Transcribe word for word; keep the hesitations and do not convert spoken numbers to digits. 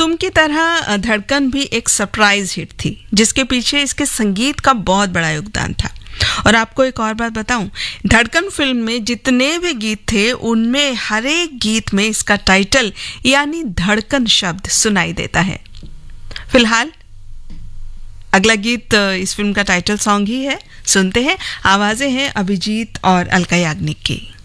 तुम की तरह धड़कन भी एक सरप्राइज हिट थी जिसके पीछे इसके संगीत का बहुत बड़ा योगदान था। और आपको एक और बात बताऊं, धड़कन फिल्म में जितने भी गीत थे उनमें हर एक गीत में इसका टाइटल यानी धड़कन शब्द सुनाई देता है। फिलहाल अगला गीत इस फिल्म का टाइटल सॉन्ग ही है, सुनते हैं। आवाजें हैं अभिजीत और अलका याग्निक की।